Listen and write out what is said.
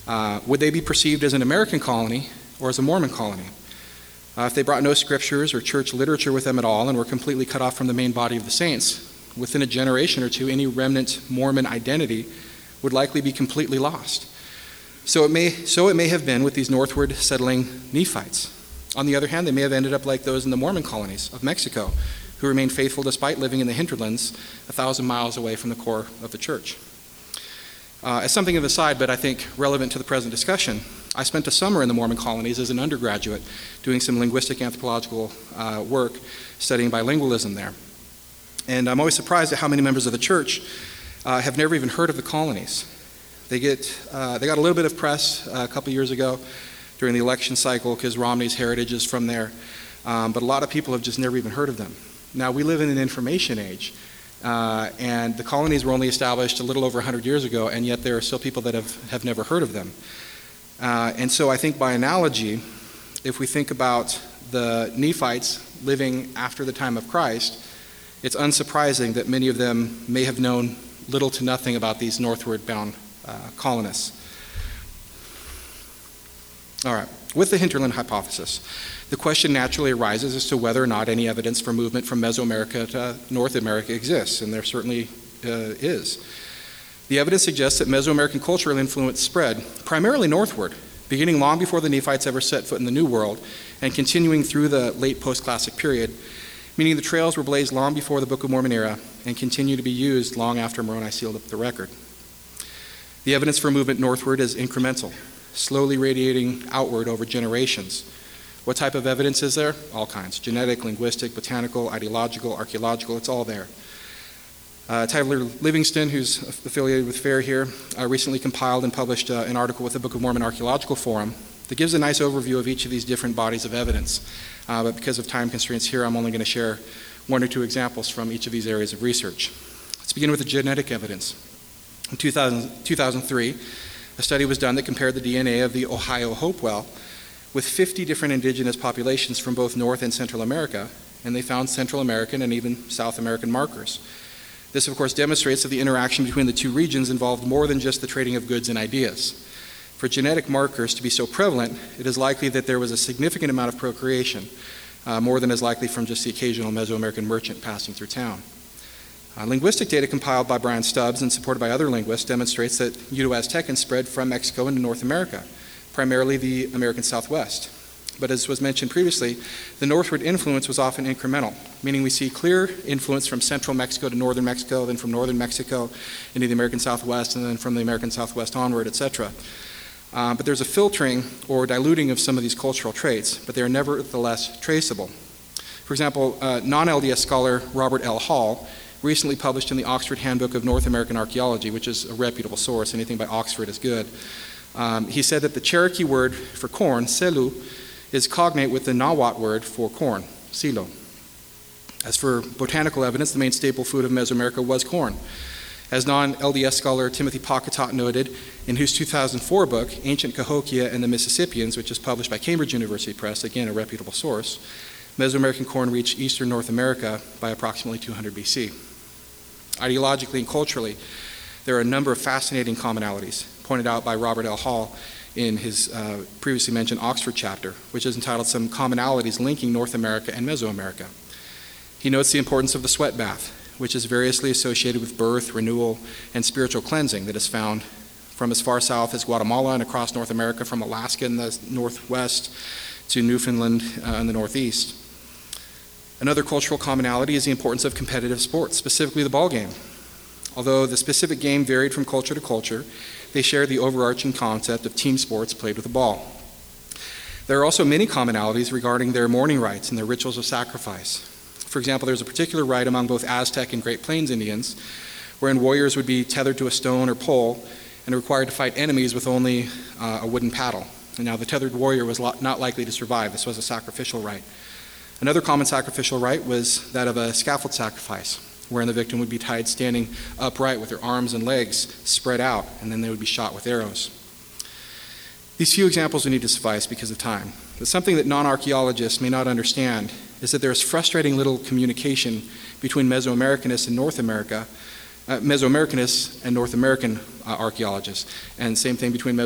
Would they be perceived as an American colony or as a Mormon colony? If they brought no scriptures or church literature with them at all and were completely cut off from the main body of the saints, within a generation or two, any remnant Mormon identity would likely be completely lost. So it may have been with these northward settling Nephites. On the other hand, they may have ended up like those in the Mormon colonies of Mexico, who remained faithful despite living in the hinterlands 1,000 miles away from the core of the church. As something of a side, but I think relevant to the present discussion, I spent a summer in the Mormon colonies as an undergraduate doing some linguistic anthropological work studying bilingualism there. And I'm always surprised at how many members of the church have never even heard of the colonies. They got a little bit of press a couple years ago during the election cycle because Romney's heritage is from there, but a lot of people have just never even heard of them. Now, we live in an information age, and the colonies were only established a little over 100 years ago, and yet there are still people that have never heard of them. And so I think by analogy, if we think about the Nephites living after the time of Christ, it's unsurprising that many of them may have known little to nothing about these northward bound colonists. All right, with the hinterland hypothesis, the question naturally arises as to whether or not any evidence for movement from Mesoamerica to North America exists, and there certainly is. The evidence suggests that Mesoamerican cultural influence spread primarily northward, beginning long before the Nephites ever set foot in the New World and continuing through the late post-classic period, meaning the trails were blazed long before the Book of Mormon era and continue to be used long after Moroni sealed up the record. The evidence for movement northward is incremental, slowly radiating outward over generations. What type of evidence is there? All kinds. Genetic, linguistic, botanical, ideological, archaeological, it's all there. Tyler Livingston, who's affiliated with FAIR here, recently compiled and published an article with the Book of Mormon Archaeological Forum that gives a nice overview of each of these different bodies of evidence. But because of time constraints here, I'm only going to share one or two examples from each of these areas of research. Let's begin with the genetic evidence. In 2003, a study was done that compared the DNA of the Ohio Hopewell with 50 different indigenous populations from both North and Central America, and they found Central American and even South American markers. This, of course, demonstrates that the interaction between the two regions involved more than just the trading of goods and ideas. For genetic markers to be so prevalent, it is likely that there was a significant amount of procreation, more than is likely from just the occasional Mesoamerican merchant passing through town. Linguistic data compiled by Brian Stubbs and supported by other linguists demonstrates that Uto-Aztecan spread from Mexico into North America, primarily the American Southwest. But as was mentioned previously, the northward influence was often incremental, meaning we see clear influence from central Mexico to northern Mexico, then from northern Mexico into the American Southwest, and then from the American Southwest onward, etc. But there's a filtering or diluting of some of these cultural traits, but they are nevertheless traceable. For example, non-LDS scholar Robert L. Hall recently published in the Oxford Handbook of North American Archaeology, which is a reputable source, anything by Oxford is good. He said that the Cherokee word for corn, selu, is cognate with the Nahuatl word for corn, silo. As for botanical evidence, the main staple food of Mesoamerica was corn. As non-LDS scholar Timothy Pocketot noted in his 2004 book, Ancient Cahokia and the Mississippians, which is published by Cambridge University Press, again a reputable source, Mesoamerican corn reached eastern North America by approximately 200 BC. Ideologically and culturally, there are a number of fascinating commonalities pointed out by Robert L. Hall in his previously mentioned Oxford chapter, which is entitled Some Commonalities Linking North America and Mesoamerica. He notes the importance of the sweat bath, which is variously associated with birth, renewal, and spiritual cleansing that is found from as far south as Guatemala and across North America, from Alaska in the northwest to Newfoundland in the northeast. Another cultural commonality is the importance of competitive sports, specifically the ball game. Although the specific game varied from culture to culture, they share the overarching concept of team sports played with a ball. There are also many commonalities regarding their mourning rites and their rituals of sacrifice. For example, there's a particular rite among both Aztec and Great Plains Indians, wherein warriors would be tethered to a stone or pole and required to fight enemies with only a wooden paddle. And now the tethered warrior was not likely to survive. This was a sacrificial rite. Another common sacrificial rite was that of a scaffold sacrifice, wherein the victim would be tied standing upright with their arms and legs spread out, and then they would be shot with arrows. These few examples will need to suffice because of time. But something that non-archaeologists may not understand is that there is frustrating little communication between Mesoamericanists and North America, Mesoamericanists and North American archaeologists, and same thing between